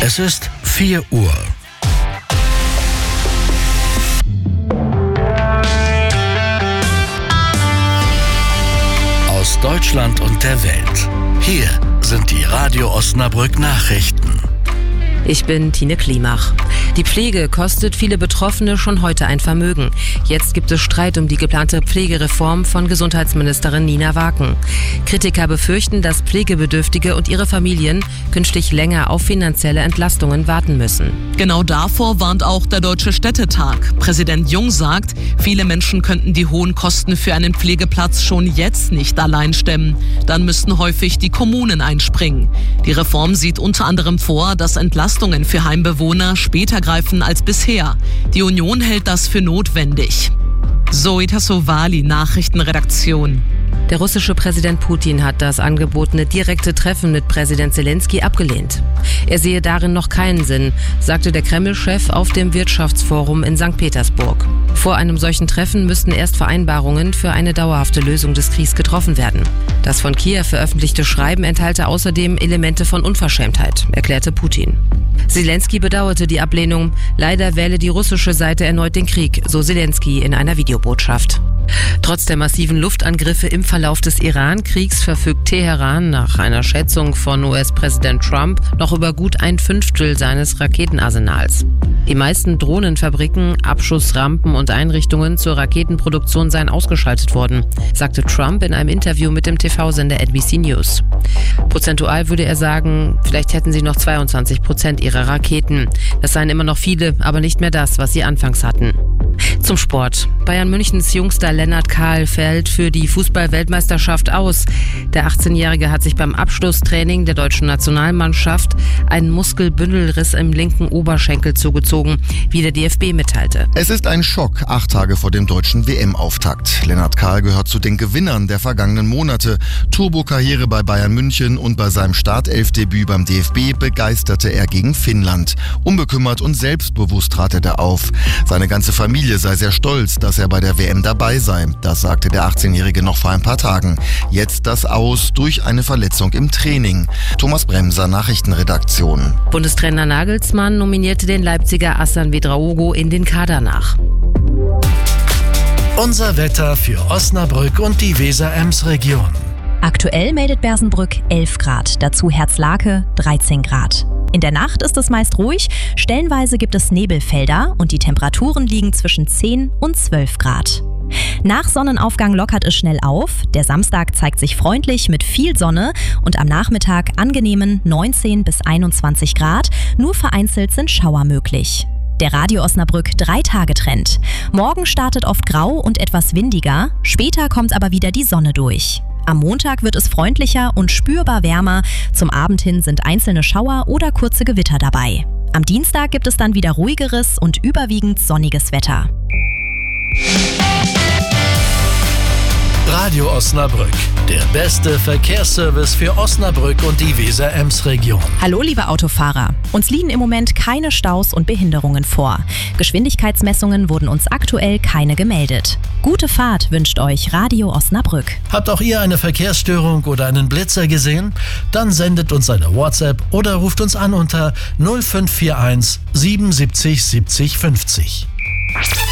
Es ist 4 Uhr. Aus Deutschland und der Welt. Hier sind die Radio Osnabrück Nachrichten. Ich bin Tine Klimach. Die Pflege kostet viele Betroffene schon heute ein Vermögen. Jetzt gibt es Streit um die geplante Pflegereform von Gesundheitsministerin Nina Waken. Kritiker befürchten, dass Pflegebedürftige und ihre Familien künftig länger auf finanzielle Entlastungen warten müssen. Genau davor warnt auch der Deutsche Städtetag. Präsident Jung sagt, viele Menschen könnten die hohen Kosten für einen Pflegeplatz schon jetzt nicht allein stemmen. Dann müssten häufig die Kommunen einspringen. Die Reform sieht unter anderem vor, dass Entlastungen für Heimbewohner später greifen als bisher. Die Union hält das für notwendig. Zoe Tassovali, Nachrichtenredaktion. Der russische Präsident Putin hat das angebotene direkte Treffen mit Präsident Zelensky abgelehnt. Er sehe darin noch keinen Sinn, sagte der Kreml-Chef auf dem Wirtschaftsforum in St. Petersburg. Vor einem solchen Treffen müssten erst Vereinbarungen für eine dauerhafte Lösung des Kriegs getroffen werden. Das von Kiew veröffentlichte Schreiben enthalte außerdem Elemente von Unverschämtheit, erklärte Putin. Zelensky bedauerte die Ablehnung. Leider wähle die russische Seite erneut den Krieg, so Zelensky in einer Videobotschaft. Trotz der massiven Luftangriffe im Verlauf des Iran-Kriegs verfügt Teheran nach einer Schätzung von US-Präsident Trump noch über gut 1/5 seines Raketenarsenals. Die meisten Drohnenfabriken, Abschussrampen und Einrichtungen zur Raketenproduktion seien ausgeschaltet worden, sagte Trump in einem Interview mit dem TV-Sender NBC News. Prozentual würde er sagen, vielleicht hätten sie noch 22% ihrer Raketen. Das seien immer noch viele, aber nicht mehr das, was sie anfangs hatten. Zum Sport. Bayern Münchens Jungstar Lennart Kahl fällt für die Fußball-Weltmeisterschaft aus. Der 18-Jährige hat sich beim Abschlusstraining der deutschen Nationalmannschaft einen Muskelbündelriss im linken Oberschenkel zugezogen, wie der DFB mitteilte. Es ist ein Schock, 8 Tage vor dem deutschen WM-Auftakt. Lennart Kahl gehört zu den Gewinnern der vergangenen Monate. Turbo-Karriere bei Bayern München und bei seinem Startelfdebüt beim DFB begeisterte er gegen Finnland. Unbekümmert und selbstbewusst trat er da auf. Seine ganze Familie sei sehr stolz, dass er bei der WM dabei sei. Das sagte der 18-Jährige noch vor ein paar Tagen. Jetzt das Aus durch eine Verletzung im Training. Thomas Bremser, Nachrichtenredaktion. Bundestrainer Nagelsmann nominierte den Leipziger Aslan Ouedraogo in den Kader nach. Unser Wetter für Osnabrück und die Weser-Ems-Region. Aktuell meldet Bersenbrück 11 Grad, dazu Herzlake 13 Grad. In der Nacht ist es meist ruhig, stellenweise gibt es Nebelfelder und die Temperaturen liegen zwischen 10 und 12 Grad. Nach Sonnenaufgang lockert es schnell auf, der Samstag zeigt sich freundlich mit viel Sonne und am Nachmittag angenehmen 19 bis 21 Grad, nur vereinzelt sind Schauer möglich. Der Radio Osnabrück 3-Tage-Trend. Morgen startet oft grau und etwas windiger, später kommt aber wieder die Sonne durch. Am Montag wird es freundlicher und spürbar wärmer. Zum Abend hin sind einzelne Schauer oder kurze Gewitter dabei. Am Dienstag gibt es dann wieder ruhigeres und überwiegend sonniges Wetter. Radio Osnabrück, der beste Verkehrsservice für Osnabrück und die Weser-Ems-Region. Hallo liebe Autofahrer, uns liegen im Moment keine Staus und Behinderungen vor. Geschwindigkeitsmessungen wurden uns aktuell keine gemeldet. Gute Fahrt wünscht euch Radio Osnabrück. Habt auch ihr eine Verkehrsstörung oder einen Blitzer gesehen? Dann sendet uns eine WhatsApp oder ruft uns an unter 0541 77 70 50.